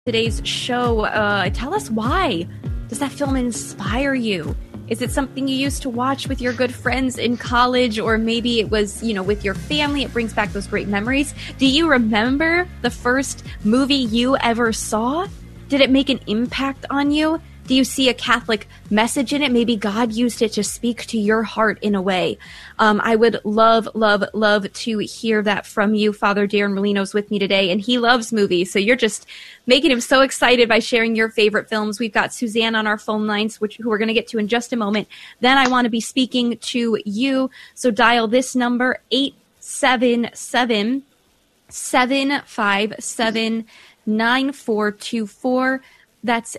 today's show. Tell us why. Does that film inspire you? Is it something you used to watch with your good friends in college, or maybe it was, with your family? It brings back those great memories. Do you remember the first movie you ever saw? Did it make an impact on you? Do you see a Catholic message in it? Maybe God used it to speak to your heart in a way. I would love, love, love to hear that from you. Father Darren Molino's with me today, and he loves movies. So you're just making him so excited by sharing your favorite films. We've got Suzanne on our phone lines, who we're going to get to in just a moment. Then I want to be speaking to you. So dial this number, 877-757-9424. That's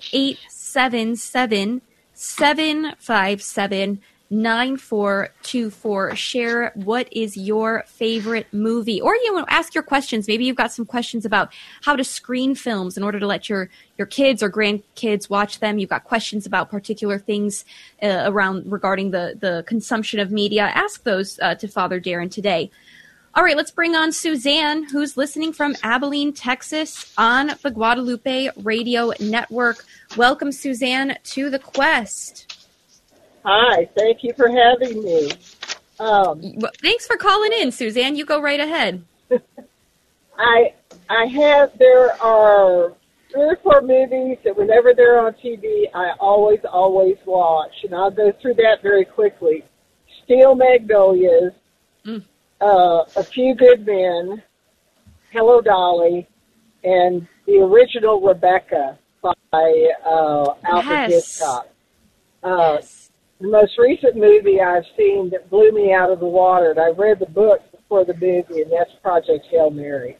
877-757-9424. Share what is your favorite movie, or ask your questions. Maybe you've got some questions about how to screen films in order to let your kids or grandkids watch them. You've got questions about particular things regarding the consumption of media. Ask those to Father Darren today. All right, let's bring on Suzanne, who's listening from Abilene, Texas, on the Guadalupe Radio Network. Welcome, Suzanne, to The Quest. Hi, thank you for having me. Thanks for calling in, Suzanne. You go right ahead. There are 3 or 4 movies that whenever they're on TV, I always watch, and I'll go through that very quickly. Steel Magnolias. A Few Good Men, Hello Dolly, and the original Rebecca by Alfred Hitchcock. Yes. The most recent movie I've seen that blew me out of the water, and I read the book before the movie, and that's Project Hail Mary.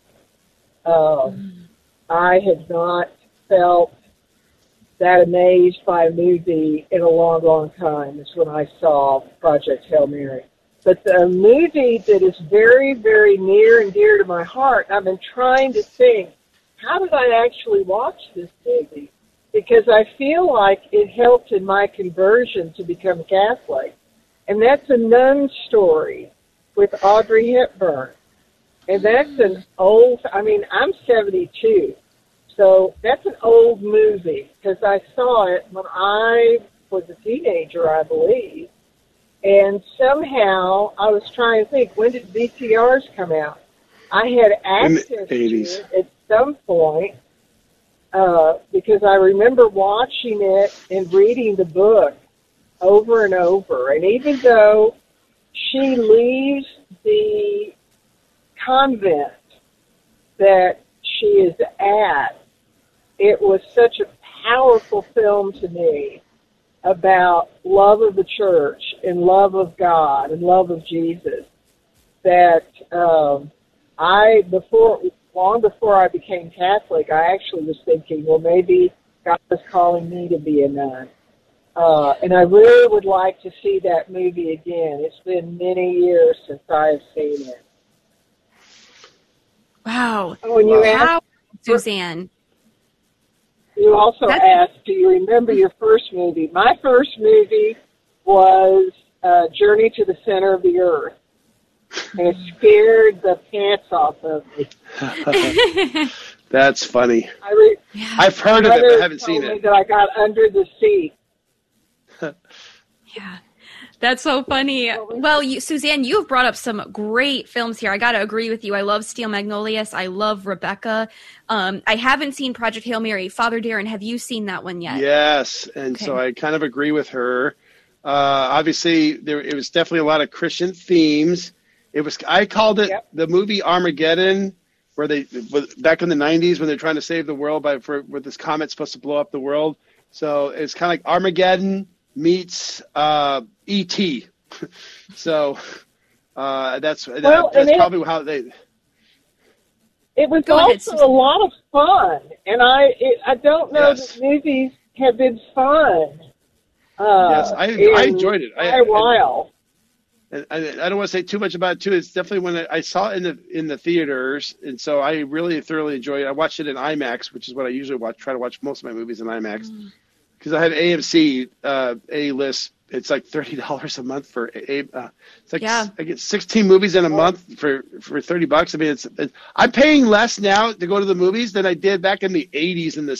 I had not felt that amazed by a movie in a long, long time. It's when I saw Project Hail Mary. But the movie that is very, very near and dear to my heart, I've been trying to think, how did I actually watch this movie? Because I feel like it helped in my conversion to become Catholic. And that's A Nun Story with Audrey Hepburn. And that's an old, I'm 72. So that's an old movie because I saw it when I was a teenager, I believe. And somehow I was trying to think, when did VCRs come out? I had access to it at some point because I remember watching it and reading the book over and over. And even though she leaves the convent that she is at, it was such a powerful film to me about love of the church and love of God and love of Jesus that long before I became Catholic, I actually was thinking, well, maybe God is calling me to be a nun. And I really would like to see that movie again. It's been many years since I have seen it. Wow. Oh, and you asked, Suzanne. You also asked, do you remember your first movie? My first movie was Journey to the Center of the Earth. And it scared the pants off of me. That's funny. I've heard of it, but I haven't seen it. That I got under the seat. Yeah. That's so funny. Well, Suzanne, you have brought up some great films here. I got to agree with you. I love Steel Magnolias. I love Rebecca. I haven't seen Project Hail Mary. Father Darren, have you seen that one yet? Yes, and so I kind of agree with her. Obviously, it was definitely a lot of Christian themes. I called it the movie Armageddon, where back in the 90s when they're trying to save the world where this comet's supposed to blow up the world. So it's kind of like Armageddon meets E.T. So that's probably how they. It was also a lot of fun, and I don't know that movies have been fun. Yes, I enjoyed it. A while. I don't want to say too much about it too. It's definitely when I saw it in the theaters, and so I really thoroughly enjoyed it. I watched it in IMAX, which is what I usually watch. Try to watch most of my movies in IMAX because I have AMC A-list it's like $30 a month for it's like Yeah. I get 16 movies in a month for $30. I mean, I'm paying less now to go to the movies than I did back in the 80s and the